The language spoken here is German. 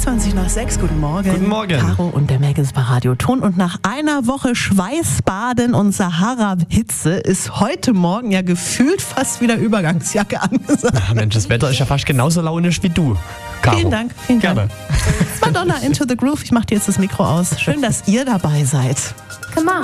6:20 Guten Morgen. Guten Morgen. Caro und der Maggis bei Radio Ton. Und nach einer Woche Schweißbaden und Sahara-Hitze ist heute Morgen ja gefühlt fast wieder Übergangsjacke angesagt. Ach Mensch, das Wetter ist ja fast genauso launisch wie du, Caro. Vielen Dank. Gerne. Madonna, Into the Groove. Ich mache dir jetzt das Mikro aus. Schön, dass ihr dabei seid. Come on.